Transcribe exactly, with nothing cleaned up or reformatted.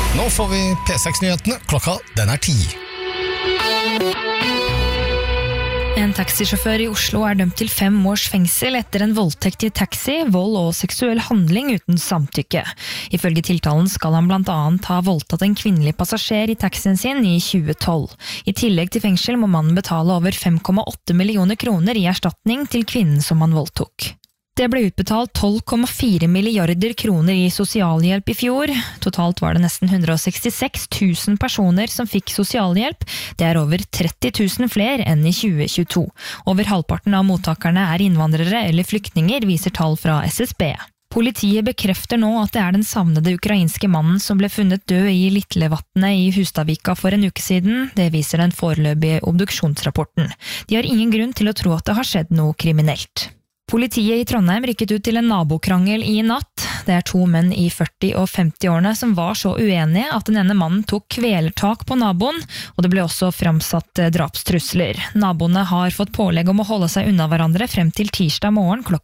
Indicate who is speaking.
Speaker 1: Nå får vi P seks-nyhetene. Klokka den er ti.
Speaker 2: En taxisjåfør i Oslo er dømt til fem års fengsel etter en voldtekt i taxi, vold og seksuell handling uten samtykke. Ifølge tiltalen skal han blant annet ha voldtatt en kvinnelig passasjer i taxien sin i tjue tolv. I tillegg til fengsel må mannen betale over fem komma åtte millioner kroner i erstatning til kvinnen som han voldtok. Det ble utbetalt tolv komma fire milliarder kroner i sosialhjelp i fjor. Totalt var det nesten ett hundre og sekstiseks tusen personer som fikk sosialhjelp. Det er over tretti tusen flere enn i tjue tjueto. Over halvparten av mottakerne er innvandrere eller flyktninger, viser tall fra S S B. Politiet bekrefter nå at det er den savnede ukrainske mannen som ble funnet død i Litlevatnet i Hustadvika for en uke siden. Det viser den foreløpige obduksjonsrapporten. De har ingen grunn til å tro at det har skjedd noe kriminelt. Politiet i Trondheim rykket ut til en nabokrangel i natt. Det er to menn i førti- og femti-årene som var så uenige at den ene mannen tok kvelertak på naboen, og det ble også framsatt drapstrusler. Naboene har fått pålegg om å holde seg unna hverandre frem til tirsdag morgen klokka